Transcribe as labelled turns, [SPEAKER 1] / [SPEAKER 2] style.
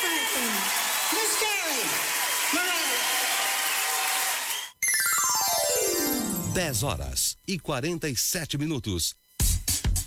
[SPEAKER 1] Franklin, Miss Gary, Mariah.
[SPEAKER 2] 10 horas e 47 minutos.